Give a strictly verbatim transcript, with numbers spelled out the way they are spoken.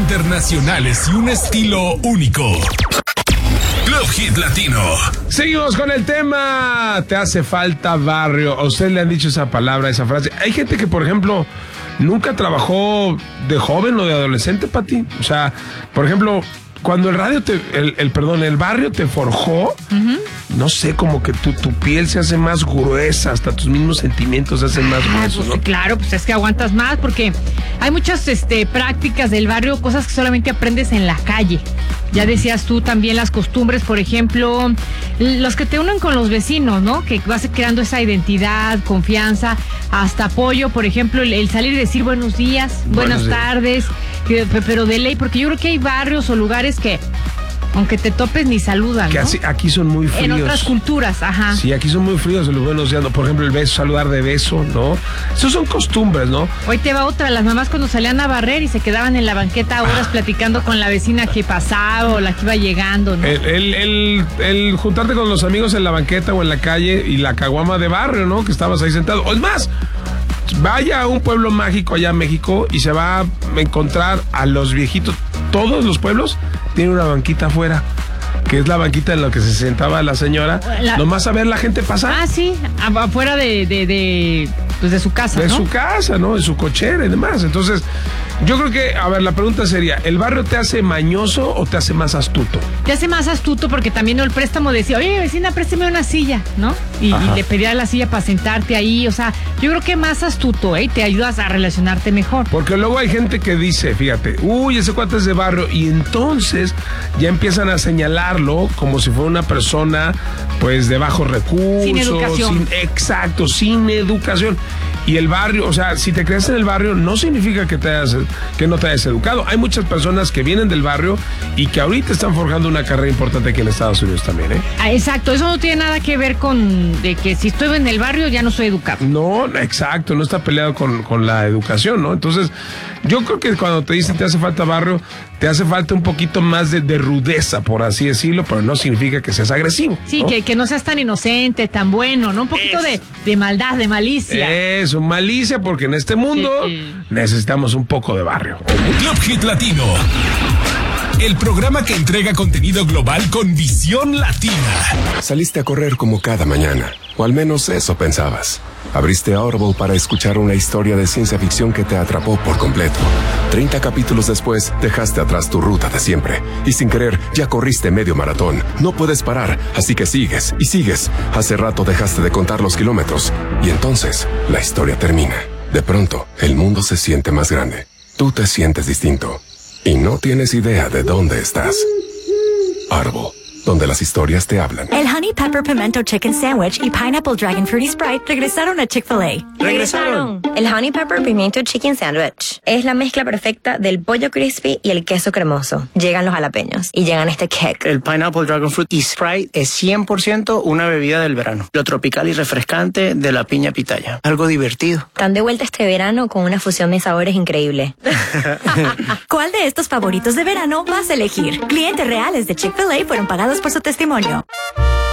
internacionales y un estilo único. Club Hit Latino. Seguimos con el tema. Te hace falta barrio. A usted le han dicho esa palabra, esa frase. Hay gente que, por ejemplo, nunca trabajó de joven o de adolescente, Pati. O sea, por ejemplo, cuando el radio te, el, el perdón, el barrio te forjó, uh-huh. no sé, como que tu, tu piel se hace más gruesa, hasta tus mismos sentimientos se hacen más ah, gruesos, pues, ¿no? Claro, pues es que aguantas más, porque hay muchas este, prácticas del barrio, cosas que solamente aprendes en la calle. Ya decías tú también las costumbres, por ejemplo, los que te unen con los vecinos, ¿no? Que vas creando esa identidad, confianza, hasta apoyo, por ejemplo, el, el salir y decir buenos días, buenas Buenos tardes, que, pero de ley, porque yo creo que hay barrios o lugares que, aunque te topes, ni saludan, Que ¿no? así, aquí son muy fríos. En otras culturas, ajá. Sí, aquí son muy fríos los buenos días, ¿no? Por ejemplo, el beso, saludar de beso, ¿no? Esos son costumbres, ¿no? Hoy te va otra, las mamás cuando salían a barrer y se quedaban en la banqueta horas ah. platicando con la vecina que pasaba o la que iba llegando, ¿no? El, el, el, el juntarte con los amigos en la banqueta o en la calle y la caguama de barrio, ¿no? Que estabas ahí sentado. O es más, vaya a un pueblo mágico allá en México y se va a encontrar a los viejitos. Todos los pueblos tienen una banquita afuera, que es la banquita en la que se sentaba la señora, la... nomás a ver la gente pasar. Ah, sí, afuera de, de, de, pues de su casa, De ¿no? su casa, ¿no? De su cochera y demás. Entonces, yo creo que, a ver, la pregunta sería, ¿el barrio te hace mañoso o te hace más astuto? Te hace más astuto porque también el préstamo decía, oye, vecina, présteme una silla, ¿no? Y, y le pedía la silla para sentarte ahí, o sea, yo creo que más astuto, ¿eh? Te ayudas a relacionarte mejor. Porque luego hay gente que dice, fíjate, uy, ese cuate es de barrio, y entonces ya empiezan a señalarlo como si fuera una persona, pues, de bajos recursos. Sin educación. Sin, exacto, sin educación. Y el barrio, o sea, si te creas en el barrio, no significa que, te hayas, que no te hayas educado. Hay muchas personas que vienen del barrio y que ahorita están forjando una carrera importante aquí en Estados Unidos también, ¿eh? Ah, exacto, eso no tiene nada que ver con de que si estoy en el barrio ya no soy educado. No, exacto, no está peleado con, con la educación, ¿no? Entonces, yo creo que cuando te dicen te hace falta barrio, te hace falta un poquito más de, de rudeza, por así decirlo, pero no significa que seas agresivo. Sí, ¿no? que, que no seas tan inocente, tan bueno, ¿no? Un poquito de, de maldad, de malicia. Eso, malicia, porque en este mundo sí, sí. necesitamos un poco de barrio. Club Hit Latino. El programa que entrega contenido global con visión latina. Saliste a correr como cada mañana, o al menos eso pensabas. Abriste Audible para escuchar una historia de ciencia ficción que te atrapó por completo. Treinta capítulos después, dejaste atrás tu ruta de siempre. Y sin querer, ya corriste medio maratón. No puedes parar, así que sigues y sigues. Hace rato dejaste de contar los kilómetros. Y entonces, la historia termina. De pronto, el mundo se siente más grande. Tú te sientes distinto. Y no tienes idea de dónde estás. Audible, donde las historias te hablan. El Honey Pepper Pimento Chicken Sandwich y Pineapple Dragon Fruity Sprite regresaron a Chick-fil-A. ¡Regresaron! El Honey Pepper Pimiento Chicken Sandwich es la mezcla perfecta del pollo crispy y el queso cremoso. Llegan los jalapeños y llegan este kick. El Pineapple Dragon Fruity Sprite es cien por ciento una bebida del verano. Lo tropical y refrescante de la piña pitaya. Algo divertido. Están de vuelta este verano con una fusión de sabores increíble. ¿Cuál de estos favoritos de verano vas a elegir? Clientes reales de Chick-fil-A fueron pagados por su testimonio.